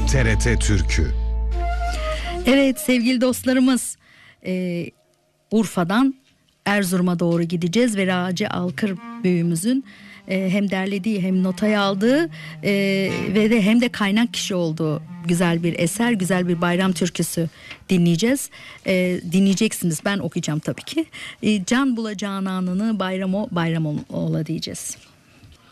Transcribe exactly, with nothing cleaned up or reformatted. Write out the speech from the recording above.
T R T Türkü. Evet sevgili dostlarımız, e, Urfa'dan Erzurum'a doğru gideceğiz ve Raci Alkır büyüğümüzün e, hem derlediği hem notaya aldığı e, ve de hem de kaynak kişi olduğu güzel bir eser, güzel bir bayram türküsü dinleyeceğiz. E, dinleyeceksiniz, ben okuyacağım tabii ki. E, Can bula cananını bayram o bayram ola diyeceğiz.